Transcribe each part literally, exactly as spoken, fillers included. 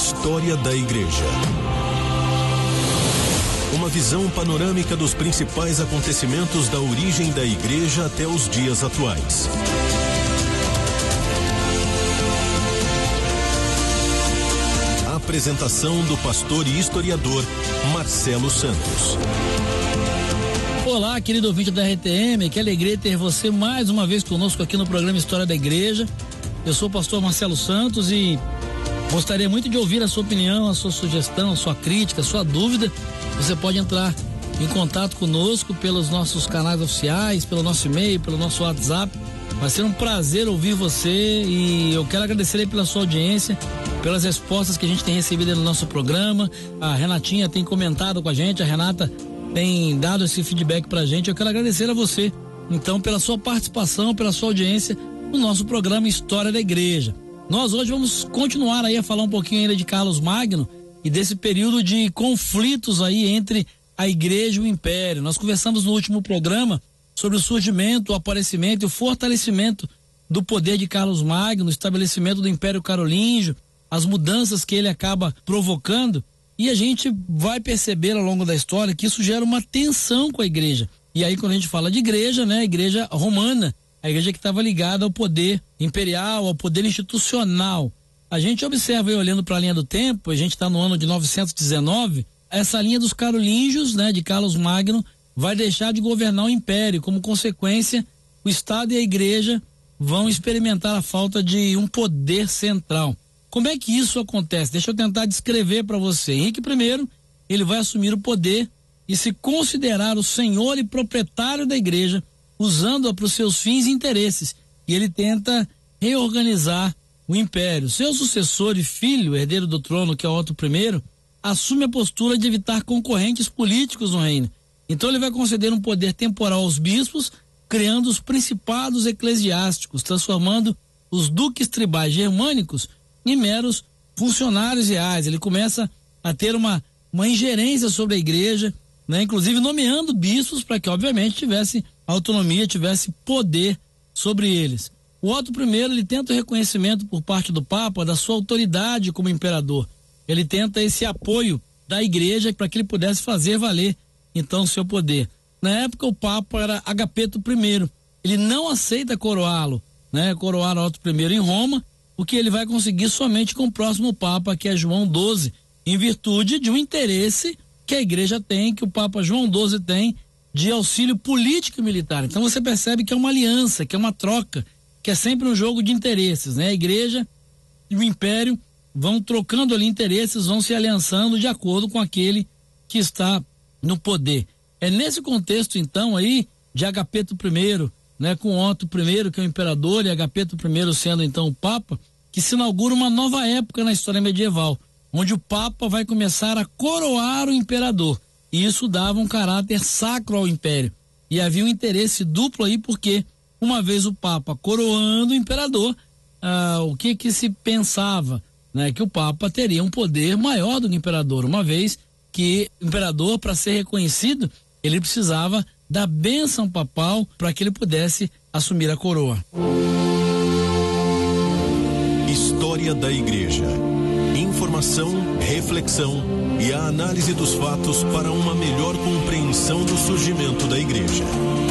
História da Igreja. Uma visão panorâmica dos principais acontecimentos da origem da Igreja até os dias atuais. A apresentação do pastor e historiador Marcelo Santos. Olá, querido ouvinte da R T M, que alegria ter você mais uma vez conosco aqui no programa História da Igreja. Eu sou o pastor Marcelo Santos e gostaria muito de ouvir a sua opinião, a sua sugestão, a sua crítica, a sua dúvida. Você pode entrar em contato conosco pelos nossos canais oficiais, pelo nosso e-mail, pelo nosso WhatsApp. Vai ser um prazer ouvir você e eu quero agradecer aí pela sua audiência, pelas respostas que a gente tem recebido no nosso programa. A Renatinha tem comentado com a gente, a Renata tem dado esse feedback pra gente. Eu quero agradecer a você, então, pela sua participação, pela sua audiência no nosso programa História da Igreja. Nós hoje vamos continuar aí a falar um pouquinho ainda de Carlos Magno e desse período de conflitos aí entre a Igreja e o Império. Nós conversamos no último programa sobre o surgimento, o aparecimento e o fortalecimento do poder de Carlos Magno, o estabelecimento do Império Carolíngio, as mudanças que ele acaba provocando. E a gente vai perceber ao longo da história que isso gera uma tensão com a igreja. E aí quando a gente fala de igreja, né, a igreja romana, a igreja que estava ligada ao poder imperial, ao poder institucional. A gente observa aí, olhando para a linha do tempo, a gente está no ano de novecentos e dezenove, essa linha dos carolíngios, né, de Carlos Magno, vai deixar de governar o império. Como consequência, o Estado e a igreja vão experimentar a falta de um poder central. Como é que isso acontece? Deixa eu tentar descrever para você. Henrique I, ele vai assumir o poder e se considerar o senhor e proprietário da igreja, usando-a para os seus fins e interesses. E ele tenta reorganizar o império. Seu sucessor e filho, herdeiro do trono, que é Otto I, assume a postura de evitar concorrentes políticos no reino. Então ele vai conceder um poder temporal aos bispos, criando os principados eclesiásticos, transformando os duques tribais germânicos em meros funcionários reais. Ele começa a ter uma, uma ingerência sobre a igreja, né? Inclusive nomeando bispos para que, obviamente, tivesse autonomia, tivesse poder sobre eles. O Otto I, ele tenta o reconhecimento por parte do Papa da sua autoridade como imperador. Ele tenta esse apoio da igreja para que ele pudesse fazer valer, então, seu poder. Na época, o Papa era Agapeto I. Ele não aceita coroá-lo, né? Coroar Otto I em Roma, o que ele vai conseguir somente com o próximo Papa, que é João doze, em virtude de um interesse que a igreja tem, que o Papa João doze tem, de auxílio político e militar. Então você percebe que é uma aliança, que é uma troca, que é sempre um jogo de interesses, né? A igreja e o império vão trocando ali interesses, vão se aliançando de acordo com aquele que está no poder. É nesse contexto, então, aí, de Agapeto I, né, com Otto I, que é o imperador, e Agapeto I sendo então o Papa, que se inaugura uma nova época na história medieval, onde o Papa vai começar a coroar o imperador. E isso dava um caráter sacro ao império. E havia um interesse duplo aí, porque uma vez o Papa coroando o imperador, ah, o que que se pensava? Né, que o Papa teria um poder maior do que o imperador, uma vez que o imperador, para ser reconhecido, ele precisava da bênção papal para que ele pudesse assumir a coroa. História da Igreja. Informação, reflexão e a análise dos fatos para uma melhor compreensão do surgimento da Igreja.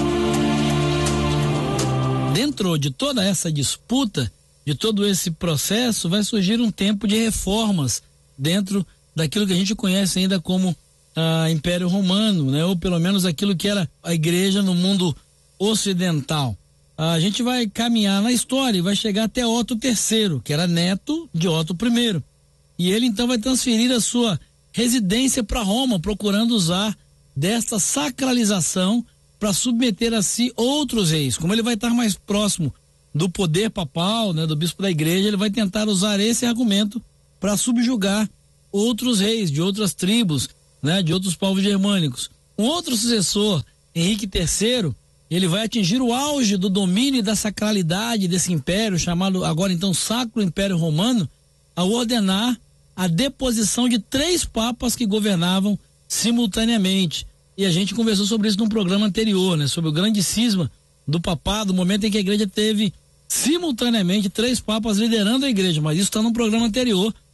Dentro de toda essa disputa, de todo esse processo, vai surgir um tempo de reformas dentro daquilo que a gente conhece ainda como ah, Império Romano, né? Ou pelo menos aquilo que era a igreja no mundo ocidental. Ah, a gente vai caminhar na história e vai chegar até Otto I, que era neto de Otto I. E ele então vai transferir a sua residência para Roma, procurando usar desta sacralização para submeter a si outros reis. Como ele vai estar mais próximo do poder papal, né, do bispo da igreja, ele vai tentar usar esse argumento para subjugar outros reis de outras tribos, né, de outros povos germânicos. Um outro sucessor, Henrique I, ele vai atingir o auge do domínio e da sacralidade desse império, chamado agora então Sacro Império Romano, ao ordenar a deposição de três papas que governavam simultaneamente. E a gente conversou sobre isso num programa anterior, né, sobre o grande cisma do papado, o momento em que a igreja teve simultaneamente três papas liderando a igreja, mas isso está num programa anterior.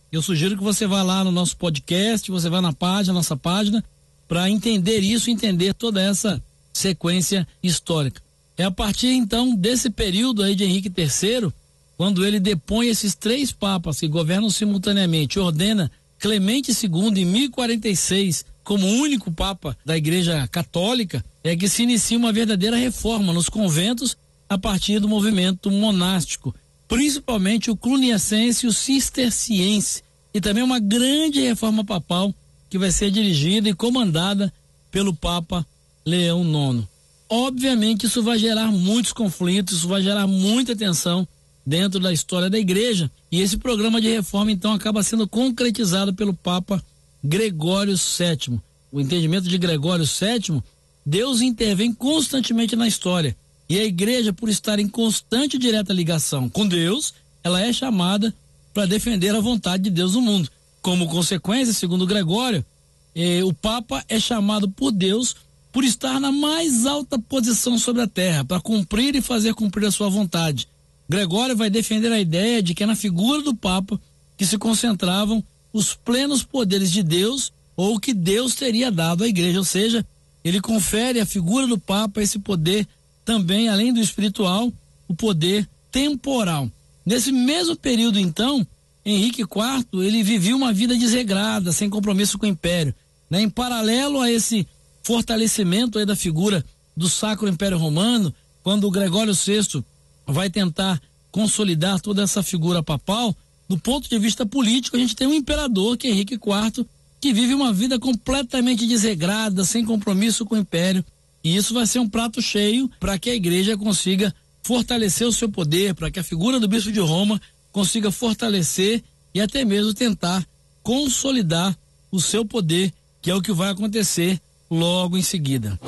Eu sugiro que você vá lá no nosso podcast, você vá na página, nossa página, para entender isso, entender toda essa sequência histórica. É a partir então desse período aí de Henrique terceiro, quando ele depõe esses três papas que governam simultaneamente, ordena Clemente segundo em mil e quarenta e seis como único papa da Igreja Católica, é que se inicia uma verdadeira reforma nos conventos a partir do movimento monástico, principalmente o cluniacense e o cisterciense, e também uma grande reforma papal que vai ser dirigida e comandada pelo Papa Leão nono. Obviamente isso vai gerar muitos conflitos, isso vai gerar muita tensão dentro da história da igreja, e esse programa de reforma então acaba sendo concretizado pelo Papa Gregório sétimo. O entendimento de Gregório sétimo, Deus intervém constantemente na história, e a igreja, por estar em constante e direta ligação com Deus, ela é chamada para defender a vontade de Deus no mundo. Como consequência, segundo Gregório, eh, o Papa é chamado por Deus por estar na mais alta posição sobre a terra, para cumprir e fazer cumprir a sua vontade. Gregório vai defender a ideia de que é na figura do Papa que se concentravam os plenos poderes de Deus, ou que Deus teria dado à igreja, ou seja, ele confere à figura do Papa esse poder também, além do espiritual, o poder temporal. Nesse mesmo período, então, Henrique quarto, ele vivia uma vida desregrada, sem compromisso com o império, né? Em paralelo a esse fortalecimento aí da figura do Sacro Império Romano, quando o Gregório sexto vai tentar consolidar toda essa figura papal, do ponto de vista político, a gente tem um imperador, que é Henrique quarto, que vive uma vida completamente desregrada, sem compromisso com o império, e isso vai ser um prato cheio para que a igreja consiga fortalecer o seu poder, para que a figura do bispo de Roma consiga fortalecer e até mesmo tentar consolidar o seu poder, que é o que vai acontecer logo em seguida.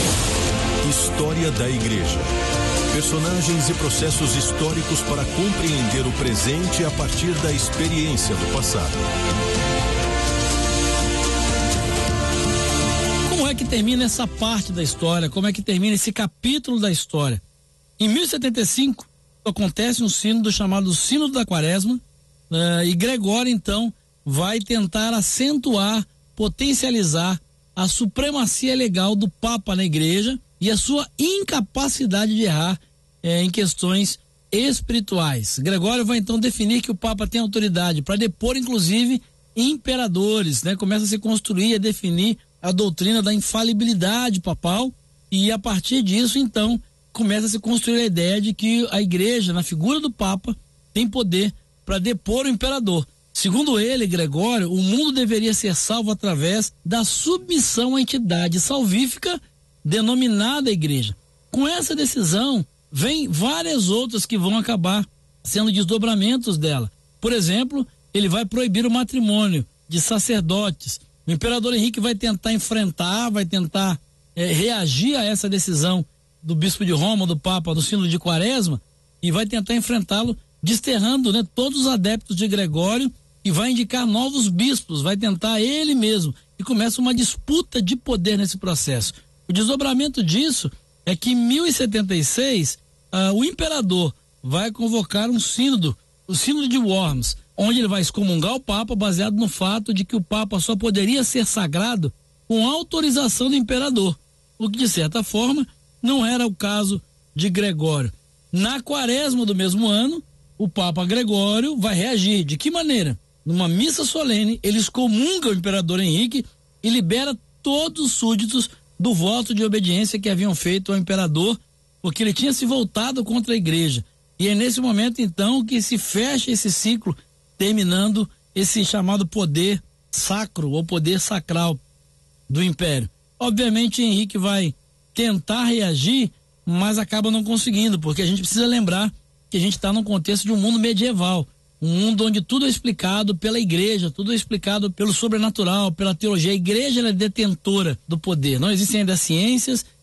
História da Igreja. Personagens e processos históricos para compreender o presente a partir da experiência do passado. Como é que termina essa parte da história? Como é que termina esse capítulo da história? Em mil e setenta e cinco, acontece um sínodo chamado Sínodo da Quaresma, uh, e Gregório, então, vai tentar acentuar, potencializar a supremacia legal do Papa na igreja e a sua incapacidade de errar eh, em questões espirituais. Gregório vai então definir que o Papa tem autoridade para depor, inclusive, imperadores, né? Começa a se construir, a definir a doutrina da infalibilidade papal, e a partir disso, então, começa a se construir a ideia de que a igreja, na figura do Papa, tem poder para depor o imperador. Segundo ele, Gregório, o mundo deveria ser salvo através da submissão à entidade salvífica denominada igreja. Com essa decisão, vem várias outras que vão acabar sendo desdobramentos dela. Por exemplo, ele vai proibir o matrimônio de sacerdotes. O imperador Henrique vai tentar enfrentar, vai tentar é, reagir a essa decisão do bispo de Roma, do Papa, do Sínodo de Quaresma, e vai tentar enfrentá-lo desterrando, né, todos os adeptos de Gregório, e vai indicar novos bispos, vai tentar ele mesmo, e começa uma disputa de poder nesse processo. O desdobramento disso é que em mil e setenta e seis, uh, o imperador vai convocar um sínodo, o sínodo de Worms, onde ele vai excomungar o Papa, baseado no fato de que o Papa só poderia ser sagrado com autorização do imperador, o que de certa forma não era o caso de Gregório. Na quaresma do mesmo ano, o Papa Gregório vai reagir. De que maneira? Numa missa solene, ele excomunga o imperador Henrique e libera todos os súditos do voto de obediência que haviam feito ao imperador, porque ele tinha se voltado contra a igreja. E é nesse momento, então, que se fecha esse ciclo, terminando esse chamado poder sacro ou poder sacral do império. Obviamente, Henrique vai tentar reagir, mas acaba não conseguindo, porque a gente precisa lembrar que a gente está num contexto de um mundo medieval, um mundo onde tudo é explicado pela igreja, tudo é explicado pelo sobrenatural, pela teologia. A igreja ela é detentora do poder. Não existem ainda ciências,